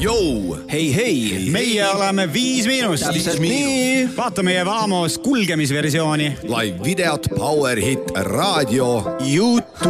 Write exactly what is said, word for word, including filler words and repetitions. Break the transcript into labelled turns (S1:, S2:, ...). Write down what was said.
S1: Jou!
S2: Hei, hei!
S3: Meie oleme Viis Miinust.
S2: Täpselt nii.
S3: Vaata meie Vaamos kulgemisversiooni.
S1: Live videot, Power Hit, raadio,
S2: YouTube.